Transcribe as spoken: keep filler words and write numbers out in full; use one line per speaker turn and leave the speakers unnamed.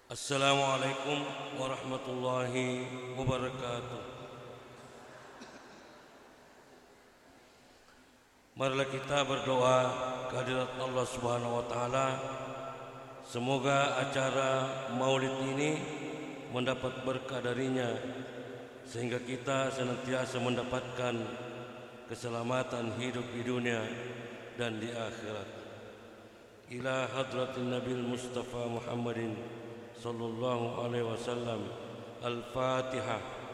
Assalamualaikum warahmatullahi wabarakatuh. Marilah kita berdoa kehadirat Allah Subhanahu wa taala. Semoga acara Maulid ini mendapat berkah darinya sehingga kita senantiasa mendapatkan keselamatan hidup di dunia dan di akhirat. Ila hadratin Nabil Mustafa Muhammadin sallallahu alaihi wasallam. Al-Fatihah.